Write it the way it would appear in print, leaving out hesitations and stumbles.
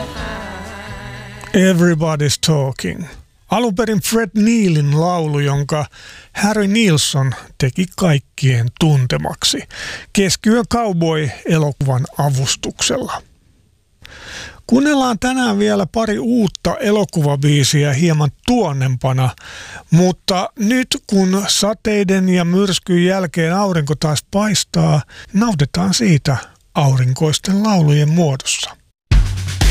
Everybody's Talking. Alun perin Fred Neilin laulu, jonka Harry Nilsson teki kaikkien tuntemaksi Keskiyön cowboy-elokuvan avustuksella. Kuunnellaan tänään vielä pari uutta elokuvabiisiä hieman tuonnempana, mutta nyt kun sateiden ja myrskyn jälkeen aurinko taas paistaa, nautitaan siitä aurinkoisten laulujen muodossa.